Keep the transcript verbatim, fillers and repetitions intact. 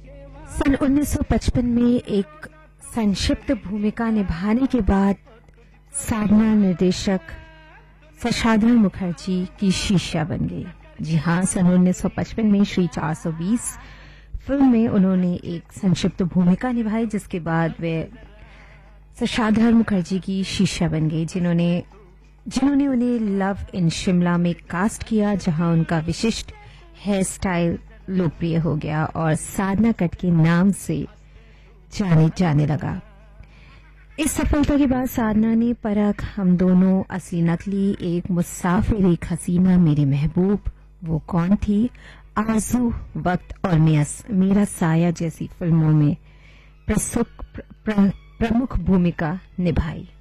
सन उन्नीस सौ पचपन में एक संक्षिप्त भूमिका निभाने के बाद साधना निर्देशक शशाधर मुखर्जी की शिष्या बन गई। जी हाँ, सन उन्नीस सौ पचपन में श्री चार सौ बीस फिल्म में उन्होंने एक संक्षिप्त भूमिका निभाई, जिसके बाद वे शशाधर मुखर्जी की शिष्या बन गई, जिन्होंने जिन्होंने उन्हें लव इन शिमला में कास्ट किया, जहां उनका विशिष्ट हेयर स्टाइल लोकप्रिय हो गया और साधना कट के नाम से जाने जाने लगा। इस सफलता के बाद साधना ने परख, हम दोनों, असली नकली, एक मुसाफिर, एक हसीना, मेरी महबूब, वो कौन थी, आरज़ू, वक्त और मेरा साया जैसी फिल्मों में प्रसुक, प्र, प्र, प्रमुख भूमिका निभाई।